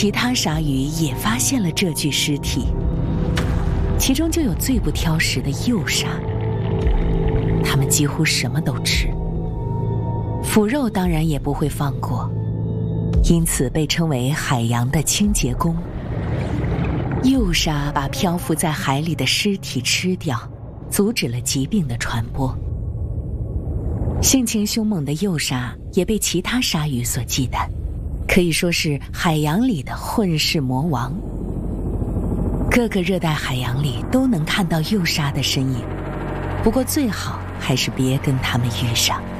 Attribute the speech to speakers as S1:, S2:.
S1: 其他鲨鱼也发现了这具尸体，其中就有最不挑食的幼鲨。它们几乎什么都吃，腐肉当然也不会放过，因此被称为海洋的清洁工。幼鲨把漂浮在海里的尸体吃掉，阻止了疾病的传播。性情凶猛的幼鲨也被其他鲨鱼所忌惮，可以说是海洋里的混世魔王。各个热带海洋里都能看到幼鲨的身影，不过最好还是别跟它们遇上。